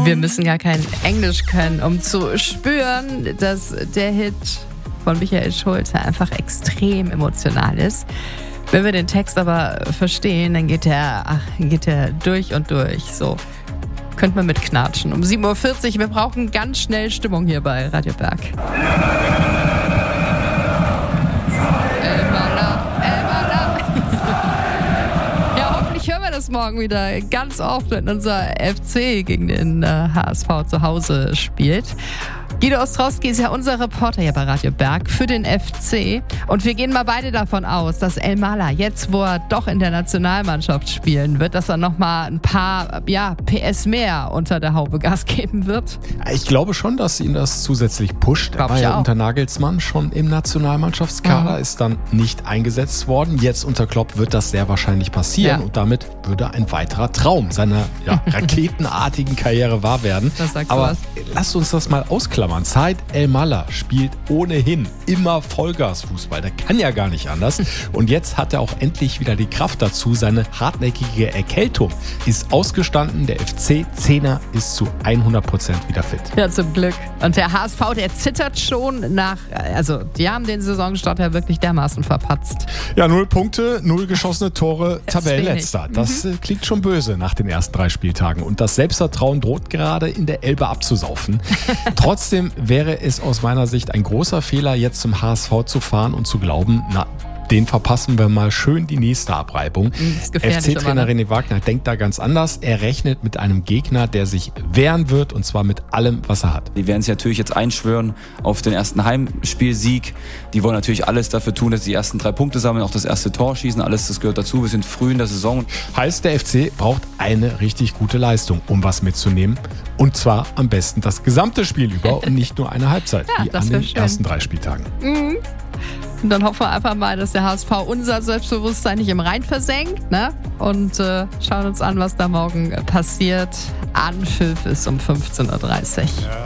Wir müssen gar kein Englisch können, um zu spüren, dass der Hit von Michael Schulte einfach extrem emotional ist. Wenn wir den Text aber verstehen, dann geht der durch und durch. So könnte man mit knatschen. Um 7.40 Uhr, wir brauchen ganz schnell Stimmung hier bei Radio Berg. Hören wir das morgen wieder ganz oft, wenn unser FC gegen den HSV zu Hause spielt. Guido Ostrowski ist ja unser Reporter hier bei Radio Berg für den FC. Und wir gehen mal beide davon aus, dass Elmalah jetzt, wo er doch in der Nationalmannschaft spielen wird, dass er nochmal ein paar PS mehr unter der Haube Gas geben wird. Ich glaube schon, dass ihn das zusätzlich pusht. Er war ja unter Nagelsmann schon im Nationalmannschaftskader, ist dann nicht eingesetzt worden. Jetzt unter Klopp wird das sehr wahrscheinlich passieren und damit würde ein weiterer Traum seiner raketenartigen Karriere wahr werden. Aber lasst uns das mal ausklammern. Said Elmalah spielt ohnehin immer Vollgasfußball. Der kann ja gar nicht anders. Und jetzt hat er auch endlich wieder die Kraft dazu. Seine hartnäckige Erkältung ist ausgestanden. Der FC-Zehner ist zu 100% wieder fit. Ja, zum Glück. Und der HSV, der zittert schon die haben den Saisonstart ja wirklich dermaßen verpatzt. Ja, 0 Punkte, 0 geschossene Tore, Tabellenletzter. Das klingt schon böse nach den ersten 3 Spieltagen. Und das Selbstvertrauen droht gerade in der Elbe abzusaufen. Trotzdem wäre es aus meiner Sicht ein großer Fehler, jetzt zum HSV zu fahren und zu glauben, den verpassen wir mal schön die nächste Abreibung. FC-Trainer René Wagner denkt da ganz anders. Er rechnet mit einem Gegner, der sich wehren wird, und zwar mit allem, was er hat. Die werden sich natürlich jetzt einschwören auf den ersten Heimspielsieg. Die wollen natürlich alles dafür tun, dass sie die ersten 3 Punkte sammeln, auch das erste Tor schießen. Alles, das gehört dazu. Wir sind früh in der Saison. Heißt, der FC braucht eine richtig gute Leistung, um was mitzunehmen. Und zwar am besten das gesamte Spiel über und nicht nur eine Halbzeit, wie an den ersten 3 Spieltagen. Und dann hoffen wir einfach mal, dass der HSV unser Selbstbewusstsein nicht im Rhein versenkt, ne? Und schauen uns an, was da morgen passiert. Anpfiff ist um 15.30 Uhr.